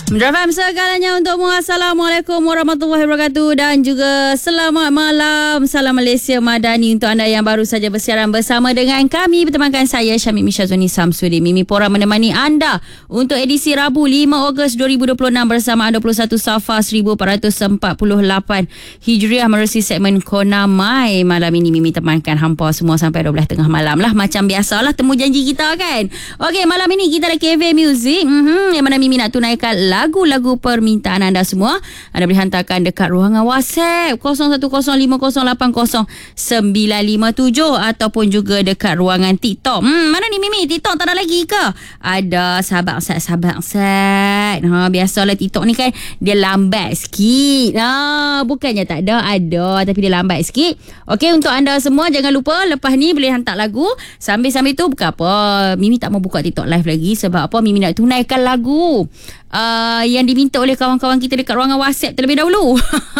Faham segalanya untukmu. Assalamualaikum warahmatullahi wabarakatuh dan juga selamat malam. Salam Malaysia Madani untuk anda yang baru saja bersiaran bersama dengan kami. Bertemankan saya Syamik Misyazuni Samsudin. Mimi Pora menemani anda untuk edisi Rabu 5 Ogos 2026 bersama 21 Safar 1448 Hijriah menerusi segmen Konamai. Malam ini Mimi temankan hampa semua sampai 12 tengah malam lah. Macam biasalah temu janji kita kan. Okey, malam ini kita ada KV Music yang mana Mimi nak tunaikan lagu-lagu permintaan anda semua. Anda boleh hantarkan dekat ruangan WhatsApp 0105080957 ataupun juga dekat ruangan TikTok. Mana ni Mimi? TikTok tak ada lagi ke? Ada, sabar Sat. Biasalah TikTok ni kan dia lambat sikit. Bukannya tak ada tapi dia lambat sikit. Okey, untuk anda semua jangan lupa lepas ni boleh hantar lagu. Sambil-sambil tu bukan apa, Mimi tak mau buka TikTok live lagi. Sebab apa? Mimi nak tunaikan lagu yang diminta oleh kawan-kawan kita dekat ruangan WhatsApp terlebih dahulu.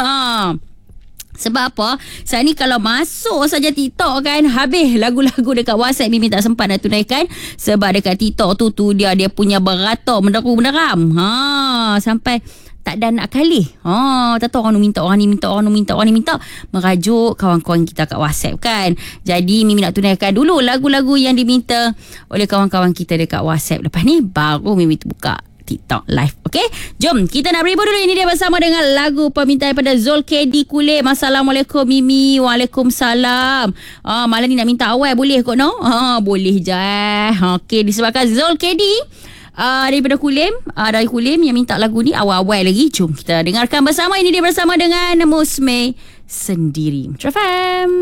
Sebab apa? Saat ni kalau masuk saja TikTok kan, habis lagu-lagu dekat WhatsApp. Mimi tak sempat nak tunaikan. Sebab dekat TikTok tu dia punya beratur menderam. Sampai tak ada nak kali. Tak tahu orang ni minta. Merajuk kawan-kawan kita kat WhatsApp kan. Jadi Mimi nak tunaikan dulu lagu-lagu yang diminta oleh kawan-kawan kita dekat WhatsApp. Lepas ni baru Mimi buka TikTok live. Okey, jom kita nak beribu dulu. Ini dia bersama dengan lagu permintaan pada Zulkedi Kulim. Assalamualaikum Mimi. Waalaikumsalam. Malam ni nak minta awal boleh kot no? Boleh je. Okey, disebabkan Zulkedi daripada Kulim, dari Kulim yang minta lagu ni awal-awal lagi. Jom kita dengarkan bersama. Ini dia bersama dengan Musme Sendiri. Trafam.